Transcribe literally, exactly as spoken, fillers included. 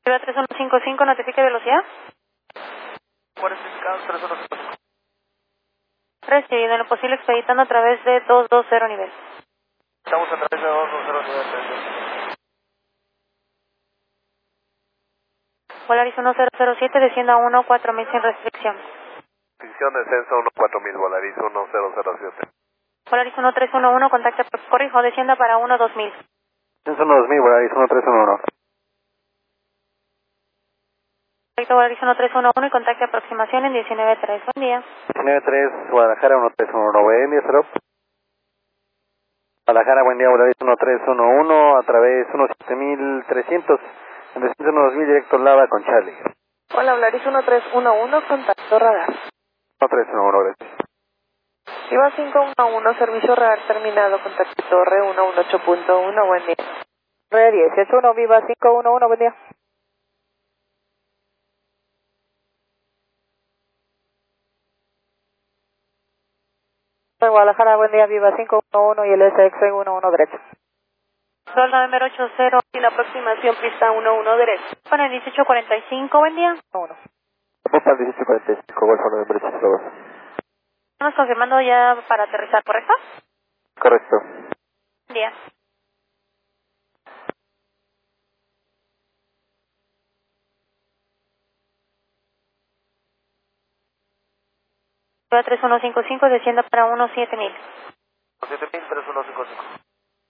Viva tres uno cinco cinco, notifique velocidad. Cuartificado tres uno cinco cinco. Recibido en lo posible expeditando a través de doscientos veinte nivel. Estamos a través de dos dos cero nivel. Volaris uno cero cero siete, descienda a uno cuatro mil sin restricción. Restricción descenso uno cuatro mil, Volaris uno cero cero siete. Volaris uno tres uno uno, contacte, corrijo, descienda para uno dos mil. Descenso uno dos mil, Volaris uno tres uno uno. Correcto, Volaris uno tres uno uno y contacte aproximación en diecinueve tres. Buen día. diecinueve tres, Guadalajara uno tres uno uno. Buen día, Serop. Guadalajara, buen día, Volaris uno tres uno uno a través uno siete mil trescientos. En descenso uno dos mil, directo Lava con Charlie. Hola, Volaris uno tres uno uno, contacto radar. uno tres uno uno, gracias. Viva cinco uno uno, servicio radar terminado, contacto torre uno uno ocho punto uno, buen día. Red dieciocho uno, Viva cinco uno uno, buen día. Guadalajara, buen día, Viva cinco uno uno y el S X uno uno derecho. Sol November ocho cero, Y la aproximación pista uno uno derecho. con el dieciocho cuarenta y cinco, buen día. uno. Copa dieciocho cuarenta y cinco, Golfo nueve ochenta y dos. Estamos confirmando ya para aterrizar, ¿correcto? Correcto. Buen día. Viva tres uno cinco cinco, descienda para uno siete mil. siete mil tres uno cinco cinco.